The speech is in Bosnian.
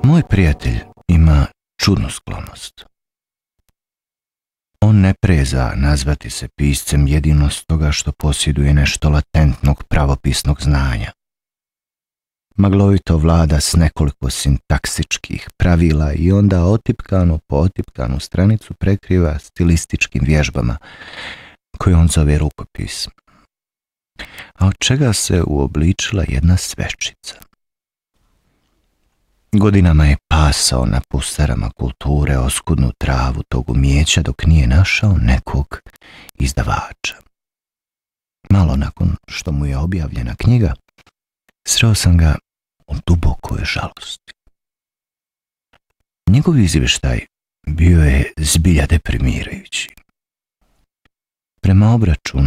Moj prijatelj ima čudnu sklonost. On ne preza nazvati se piscem jedino stoga što posjeduje nešto latentnog pravopisnog znanja. Maglovito vlada s nekoliko sintaksičkih pravila i onda otipkanu po otipkanu stranicu prekriva stilističkim vježbama koje on zove rukopis. A od čega se uobličila jedna sveččica. Godinama je pasao na pustarama kulture oskudnu travu tog umijeća dok nije našao nekog izdavača. Malo nakon što mu je objavljena knjiga, sreo sam ga u dubokoj žalosti. Njegov izvještaj bio je zbilja deprimirajući. Prema obračunu